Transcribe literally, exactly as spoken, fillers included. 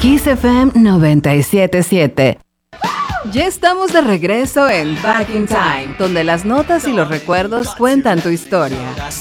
Kiss F M noventa y siete punto siete. Ya estamos de regreso en Back in Time, donde las notas y los recuerdos cuentan tu historia.